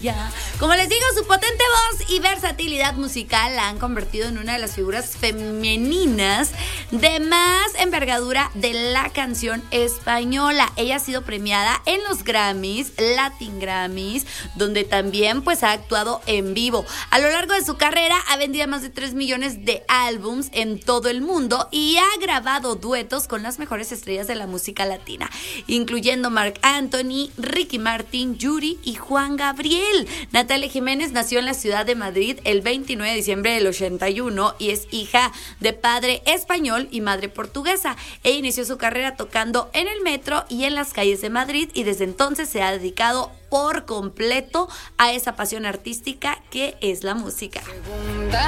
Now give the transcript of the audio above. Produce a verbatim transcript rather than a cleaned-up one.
ella. Como les digo, su potente voz y versatilidad musical la han convertido en una de las figuras femeninas de más envergadura de la canción española. Ella ha sido premiada en los Grammys, Latin Grammys, donde también pues ha actuado en vivo. A lo largo de su carrera ha vendido más de tres millones de álbums en todo el mundo y ha grabado duetos con las mejores estrellas de la música latina, incluyendo Marc Anthony, Ricky Martin, Yuri y Juan Gabriel. Natalia Jiménez nació en la ciudad de Madrid el veintinueve de diciembre del ochenta y uno y es hija de padre español y madre portuguesa. Ella inició su carrera tocando en el metro y en las calles de Madrid y desde entonces se ha dedicado por completo a esa pasión artística que es la música.